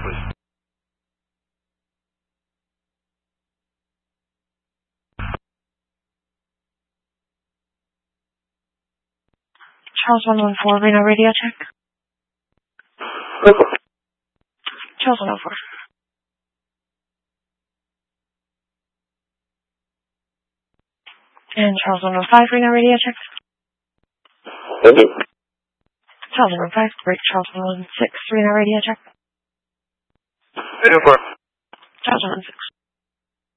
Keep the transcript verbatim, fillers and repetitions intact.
please. Charles one one four, Reno radio check. Charles one one four. And Charles one one five, Reno radio check. Thank you. Charles one one five, break Charles one one six, Reno radio check. Reno four. Charles one one six.